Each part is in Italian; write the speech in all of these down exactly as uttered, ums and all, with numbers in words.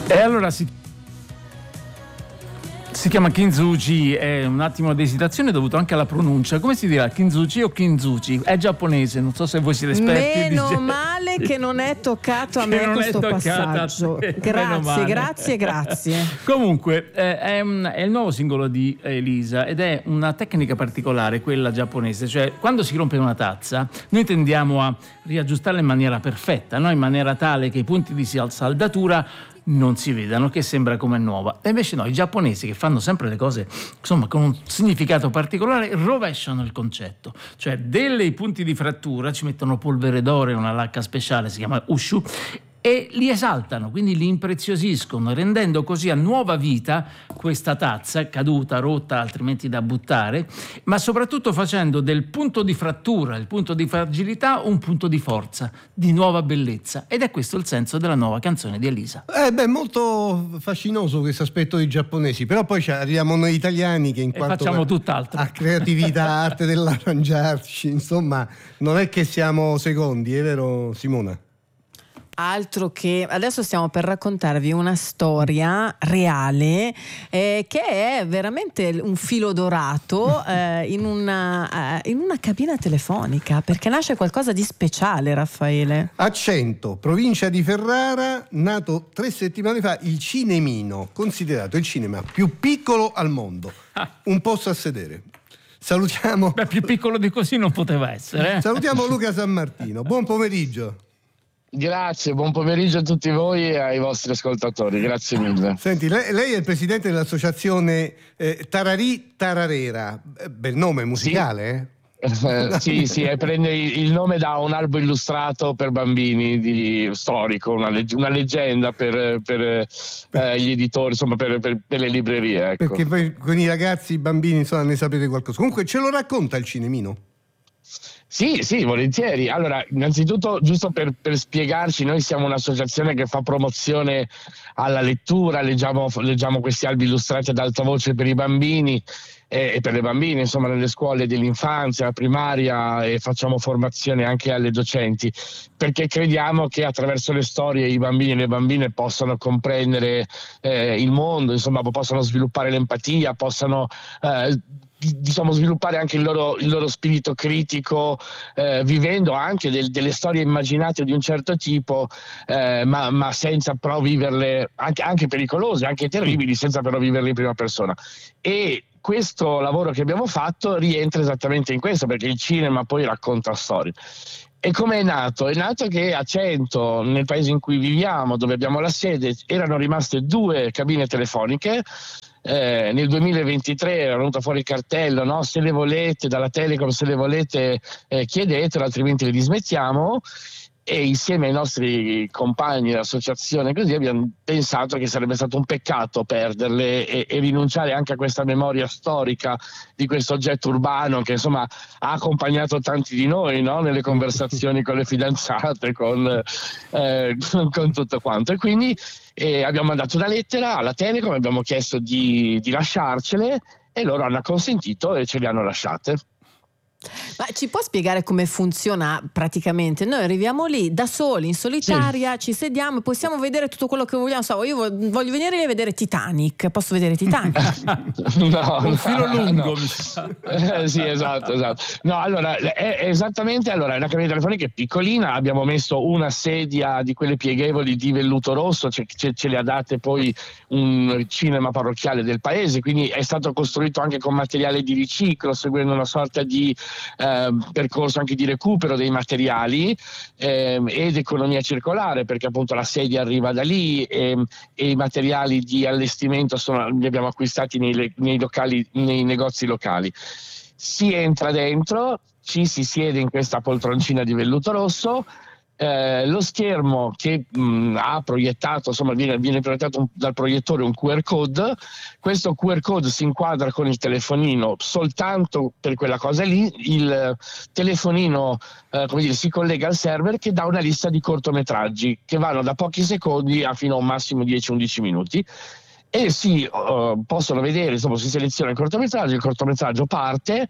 E allora si, si chiama Kinzuchi, è un attimo di esitazione dovuto anche alla pronuncia. Come si dirà, Kinzuchi o Kinzuchi? È giapponese, non so se voi siete esperti. Meno di... male che non è toccato a me questo passaggio. Grazie, grazie, grazie. Comunque eh, è, un, è il nuovo singolo di Elisa ed è una tecnica particolare, quella giapponese, cioè quando si rompe una tazza noi tendiamo a riaggiustarla in maniera perfetta, no? In maniera tale che i punti di saldatura non si vedano, che sembra come nuova. E invece no, i giapponesi, che fanno sempre le cose insomma con un significato particolare, rovesciano il concetto, cioè dei punti di frattura ci mettono polvere d'oro e una lacca speciale, si chiama ushu, e li esaltano, quindi li impreziosiscono, rendendo così a nuova vita questa tazza caduta, rotta, altrimenti da buttare, ma soprattutto facendo del punto di frattura, il punto di fragilità, un punto di forza, di nuova bellezza. Ed è questo il senso della nuova canzone di Elisa. Eh beh, molto fascinoso questo aspetto dei giapponesi, però poi arriviamo noi italiani che in e quanto facciamo tutt'altro. A creatività, arte dell'arrangiarci, insomma, non è che siamo secondi, è vero Simona? Altro che adesso stiamo per raccontarvi una storia reale eh, che è veramente un filo dorato eh, in, una, eh, in una cabina telefonica, perché nasce qualcosa di speciale, Raffaele. A Cento, provincia di Ferrara, nato tre settimane fa il Cinemino, considerato il cinema più piccolo al mondo. Un posto a sedere. Salutiamo. Beh, più piccolo di così non poteva essere. Eh? Salutiamo Luca San Martino. Buon pomeriggio. Grazie, buon pomeriggio a tutti voi e ai vostri ascoltatori, grazie mille. Senti, lei, lei è il presidente dell'associazione eh, Tararì Tararera, bel nome musicale, sì. eh? Eh, sì, sì, prende il nome da un albo illustrato per bambini di, storico, una, leg- una leggenda per, per eh, gli editori, insomma per, per, per le librerie. Ecco. Perché poi con i ragazzi, i bambini, insomma, ne sapete qualcosa. Comunque ce lo racconta il Cinemino? Sì, sì, volentieri. Allora, innanzitutto, giusto per, per spiegarci, noi siamo un'associazione che fa promozione alla lettura, leggiamo, leggiamo questi albi illustrati ad alta voce per i bambini e, e per le bambine, insomma, nelle scuole dell'infanzia, primaria, e facciamo formazione anche alle docenti, perché crediamo che attraverso le storie i bambini e le bambine possano comprendere eh, il mondo, insomma, possano sviluppare l'empatia, possano eh, diciamo sviluppare anche il loro, il loro spirito critico, eh, vivendo anche del, delle storie immaginate di un certo tipo, eh, ma, ma senza però viverle, anche, anche pericolose, anche terribili, senza però viverle in prima persona. E questo lavoro che abbiamo fatto rientra esattamente in questo, perché il cinema poi racconta storie. E come è nato? È nato che a Cento, nel paese in cui viviamo, dove abbiamo la sede, erano rimaste due cabine telefoniche. Eh, nel duemilaventitré era venuto fuori il cartello, no? Se le volete, dalla Telecom, se le volete eh, chiedetelo, altrimenti le dismettiamo. E insieme ai nostri compagni dell'associazione così abbiamo pensato che sarebbe stato un peccato perderle e, e rinunciare anche a questa memoria storica di questo oggetto urbano che insomma ha accompagnato tanti di noi, no? Nelle conversazioni con le fidanzate, con, eh, con tutto quanto. E quindi eh, abbiamo mandato una lettera alla Telecom, abbiamo chiesto di, di lasciarcele e loro hanno acconsentito e ce le hanno lasciate. Ma ci può spiegare come funziona praticamente? Noi arriviamo lì da soli, in solitaria, sì. Ci sediamo e possiamo vedere tutto quello che vogliamo. So, io voglio venire a vedere Titanic, posso vedere Titanic? No, un no, filo lungo. No. Eh, sì, esatto, esatto. No, allora, è, è esattamente, allora, è una cabina telefonica piccolina, abbiamo messo una sedia di quelle pieghevoli di velluto rosso, ce, ce, ce le ha date poi un cinema parrocchiale del paese, quindi è stato costruito anche con materiale di riciclo, seguendo una sorta di Eh, percorso anche di recupero dei materiali eh, ed economia circolare, perché appunto la sedia arriva da lì e, e i materiali di allestimento sono, li abbiamo acquistati nei, nei locali, nei negozi locali. Si entra dentro, ci si siede in questa poltroncina di velluto rosso. Eh, lo schermo che mh, ha proiettato, insomma viene, viene proiettato un, dal proiettore un Q R code. Questo Q R code si inquadra con il telefonino soltanto per quella cosa lì. Il telefonino eh, come dire, si collega al server che dà una lista di cortometraggi che vanno da pochi secondi a fino a un massimo dieci undici minuti e si uh, possono vedere, insomma si seleziona il cortometraggio, il cortometraggio parte.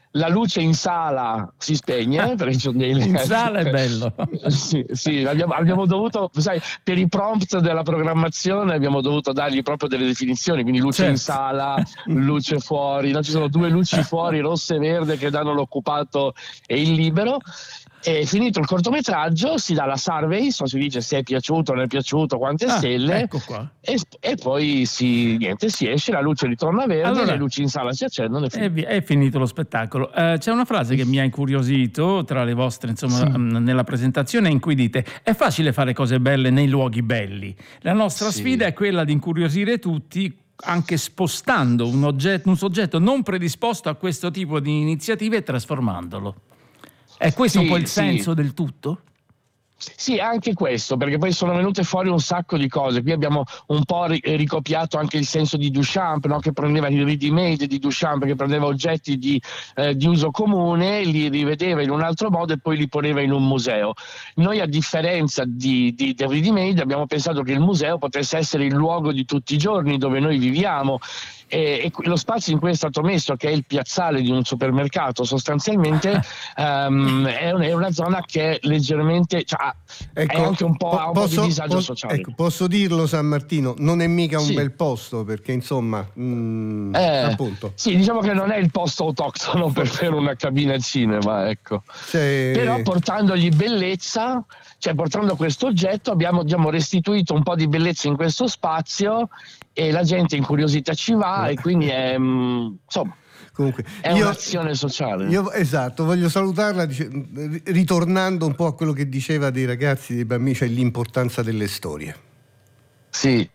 la luce in sala si spegne, perché ci sono dei... In sala è bello. sì, sì abbiamo, abbiamo dovuto, sai, per i prompt della programmazione abbiamo dovuto dargli proprio delle definizioni, quindi luce certo. in sala, luce fuori, no? Ci sono due luci fuori, rosse e verde, che danno l'occupato e il libero. E finito il cortometraggio si dà la survey, so, si dice se è piaciuto, non è piaciuto, quante ah, stelle, ecco qua. E, e poi si, niente, si esce, la luce ritorna verde, allora, le luci in sala si accendono e è, è finito lo spettacolo. Uh, c'è una frase che mi ha incuriosito tra le vostre, insomma, sì. um, nella presentazione, in cui dite: è facile fare cose belle nei luoghi belli. La nostra sì. sfida è quella di incuriosire tutti, anche spostando un, oggetto, un soggetto non predisposto a questo tipo di iniziative e trasformandolo. È questo sì, un po' il senso sì. del tutto? Sì, anche questo, perché poi sono venute fuori un sacco di cose. Qui abbiamo un po' ricopiato anche il senso di Duchamp, no? Che prendeva il ready-made di Duchamp, che prendeva oggetti di, eh, di uso comune, li rivedeva in un altro modo e poi li poneva in un museo. Noi, a differenza di, di, del ready-made, abbiamo pensato che il museo potesse essere il luogo di tutti i giorni dove noi viviamo. E, e lo spazio in cui è stato messo, che è il piazzale di un supermercato sostanzialmente, um, è, un, è una zona che è leggermente, cioè, ecco, è anche un po', po- un posso, po' di disagio po- sociale. Ecco, posso dirlo, San Martino, non è mica un sì. bel posto, perché insomma mh, eh, appunto sì, diciamo che non è il posto autoctono per fare una cabina al cinema, ecco. C'è... però portandogli bellezza, cioè portando questo oggetto abbiamo, abbiamo restituito un po' di bellezza in questo spazio e la gente incuriosita ci va e quindi è, insomma, comunque, è io, un'azione sociale. Io, esatto, voglio salutarla dice, ritornando un po' a quello che diceva dei ragazzi, dei bambini, cioè l'importanza delle storie. Sì.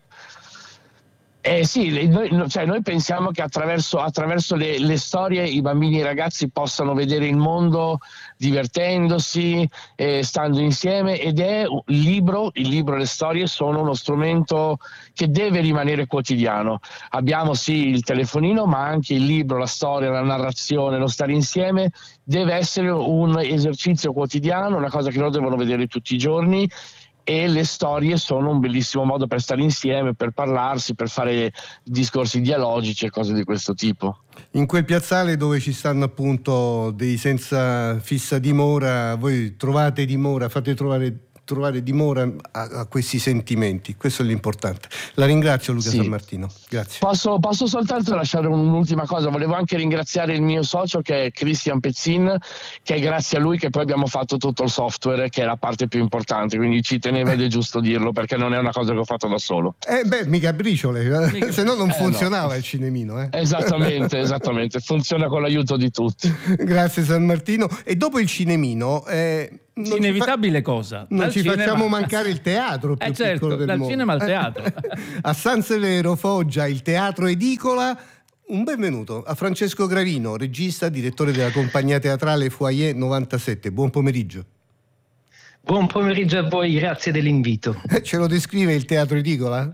Eh sì, noi, cioè noi pensiamo che attraverso, attraverso le, le storie i bambini e i ragazzi possano vedere il mondo divertendosi, eh, stando insieme, ed è il libro, il libro e le storie sono uno strumento che deve rimanere quotidiano. Abbiamo sì il telefonino, ma anche il libro, la storia, la narrazione, lo stare insieme deve essere un esercizio quotidiano, una cosa che loro devono vedere tutti i giorni. E le storie sono un bellissimo modo per stare insieme, per parlarsi, per fare discorsi dialogici e cose di questo tipo. In quel piazzale dove ci stanno appunto dei senza fissa dimora, voi trovate dimora, fate trovare, trovare dimora a, a questi sentimenti. Questo è l'importante. La ringrazio, Luca sì. San Martino. Grazie. Posso, posso soltanto lasciare un'ultima cosa. Volevo anche ringraziare il mio socio, che è Christian Pezzin, che è grazie a lui che poi abbiamo fatto tutto il software, che è la parte più importante, quindi ci teneva ed è giusto dirlo, perché non è una cosa che ho fatto da solo. Eh beh, mica briciole, mica... se no non eh, funzionava no. il cinemino. Eh. Esattamente, esattamente, funziona con l'aiuto di tutti. Grazie San Martino. E dopo il cinemino... Eh... Non inevitabile fa... cosa? Non dal ci cinema... facciamo mancare il teatro più eh certo, piccolo del dal mondo. cinema al teatro. A San Severo Foggia, il Teatro Edicola. Un benvenuto a Francesco Gravino, regista, direttore della compagnia teatrale Foyer novantasette. Buon pomeriggio. Buon pomeriggio a voi, grazie dell'invito. Ce lo descrive il Teatro Edicola?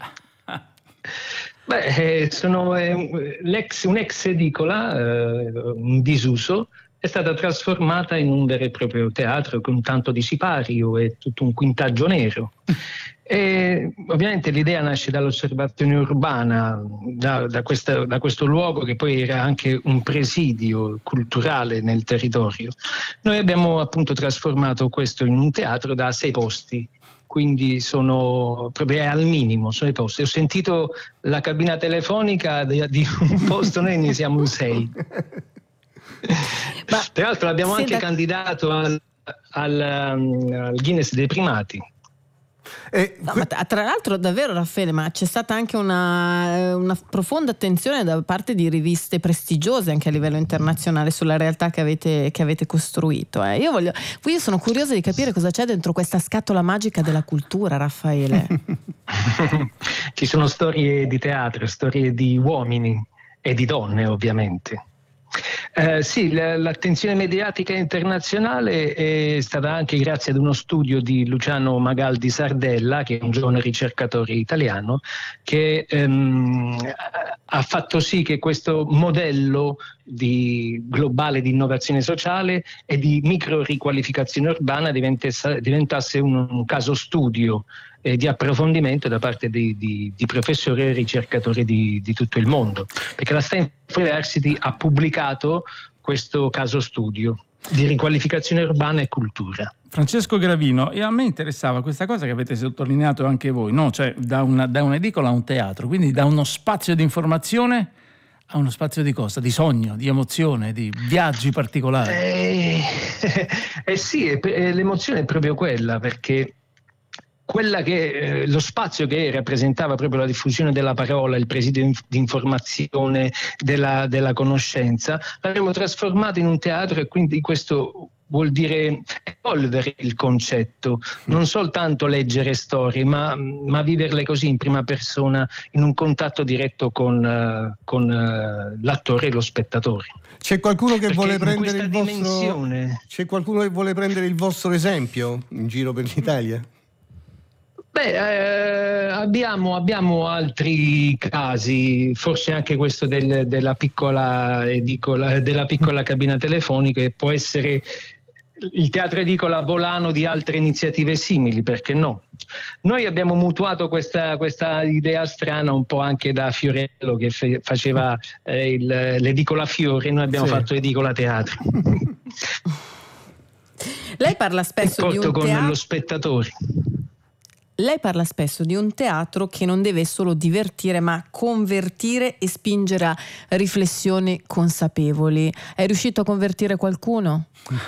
Beh, sono eh, l'ex, un'ex edicola, eh, un disuso, è stata trasformata in un vero e proprio teatro con tanto di sipario e tutto un quintaggio nero. E ovviamente l'idea nasce dall'osservazione urbana, da, da, questa, da questo luogo che poi era anche un presidio culturale nel territorio. Noi abbiamo appunto trasformato questo in un teatro da sei posti, quindi sono proprio al minimo, sono i posti. Ho sentito la cabina telefonica di, di un posto, noi ne siamo sei. Ma, tra l'altro l'abbiamo anche da... candidato al, al, al Guinness dei primati. Eh, no, ma tra l'altro davvero, Raffaele, ma c'è stata anche una, una profonda attenzione da parte di riviste prestigiose anche a livello internazionale sulla realtà che avete, che avete costruito. Eh. Io, voglio, io sono curiosa di capire cosa c'è dentro questa scatola magica della cultura, Raffaele. Ci sono storie di teatro, storie di uomini e di donne, ovviamente. Eh, sì, l'attenzione mediatica internazionale è stata anche grazie ad uno studio di Luciano Magaldi Sardella, che è un giovane ricercatore italiano, che ehm, ha fatto sì che questo modello di globale di innovazione sociale e di micro riqualificazione urbana diventasse, diventasse un, un caso studio e di approfondimento da parte di, di, di professori e ricercatori di, di tutto il mondo, perché la Stanford University ha pubblicato questo caso studio di riqualificazione urbana e cultura. Francesco Gravino, e a me interessava questa cosa che avete sottolineato anche voi, no? Cioè da, una, da un'edicola a un teatro, quindi da uno spazio di informazione a uno spazio di cosa? Di sogno, di emozione, di viaggi particolari. Eh, eh sì, eh, l'emozione è proprio quella, perché quella che eh, lo spazio che rappresentava proprio la diffusione della parola, il presidio di informazione, della, della conoscenza, l'abbiamo trasformato in un teatro, e quindi questo vuol dire evolvere il concetto, non soltanto leggere storie, ma, ma viverle così in prima persona, in un contatto diretto con, uh, con uh, l'attore e lo spettatore. C'è qualcuno che Perché vuole prendere il vostro dimensione... C'è qualcuno che vuole prendere il vostro esempio in giro per l'Italia? Beh, eh, abbiamo, abbiamo altri casi, forse anche questo del, della piccola edicola, della piccola cabina telefonica, che può essere il teatro edicola volano di altre iniziative simili, perché no? Noi abbiamo mutuato questa, questa idea strana un po' anche da Fiorello, che fe, faceva eh, il, l'edicola fiori, noi abbiamo sì. fatto edicola teatro. Lei parla spesso di un con teatro... lo spettatore. Lei parla spesso di un teatro che non deve solo divertire, ma convertire e spingere a riflessioni consapevoli. È riuscito a convertire qualcuno?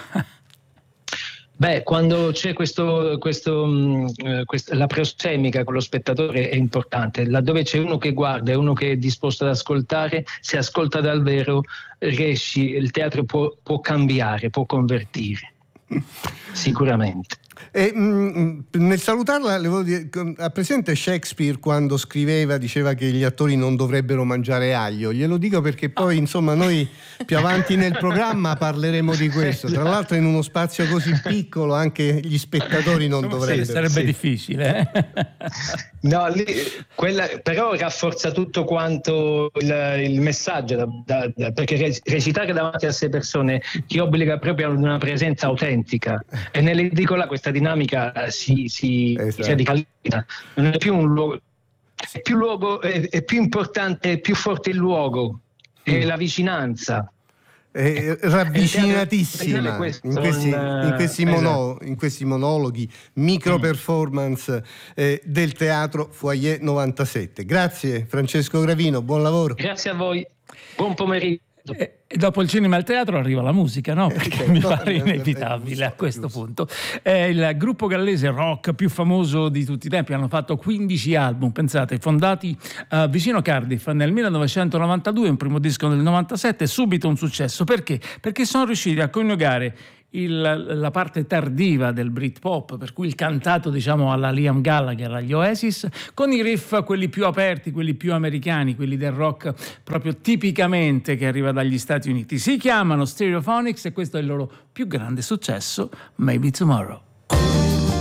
Beh, quando c'è questo, questo, uh, quest- la prosemica con lo spettatore è importante. Laddove c'è uno che guarda e uno che è disposto ad ascoltare, se ascolta davvero, riesci, il teatro può, può cambiare, può convertire. Sicuramente. E, mh, nel salutarla, le volevo dire, ha presente Shakespeare quando scriveva, diceva che gli attori non dovrebbero mangiare aglio? Glielo dico perché poi insomma noi più avanti nel programma parleremo di questo. Tra l'altro in uno spazio così piccolo anche gli spettatori non insomma, dovrebbero. Sì, sarebbe sì. difficile. Eh? No, lì, quella, però rafforza tutto quanto il, il messaggio, da, da, da, perché recitare davanti a sei persone ti obbliga proprio ad una presenza autentica, e nell'edicola questa dinamica si, si, esatto. si radicalizza. Non è più un luogo, è più luogo, è, è più importante, è più forte il luogo, è mm. la vicinanza. È ravvicinatissima in questi, in, questi mono, in questi monologhi, micro performance eh, del teatro Foyer novantasette. Grazie Francesco Gravino, buon lavoro. Grazie a voi, buon pomeriggio. E, e dopo il cinema e il teatro arriva la musica, no? Perché eh, mi pare inevitabile a questo punto. È il gruppo gallese rock più famoso di tutti i tempi, hanno fatto quindici album, pensate, fondati uh, vicino Cardiff nel millenovecentonovantadue, un primo disco nel novantasette, subito un successo. Perché? Perché sono riusciti a coniugare Il, la parte tardiva del Britpop, per cui il cantato diciamo alla Liam Gallagher, agli Oasis, con i riff quelli più aperti, quelli più americani, quelli del rock proprio tipicamente che arriva dagli Stati Uniti. Si chiamano Stereophonics e questo è il loro più grande successo, Maybe Tomorrow.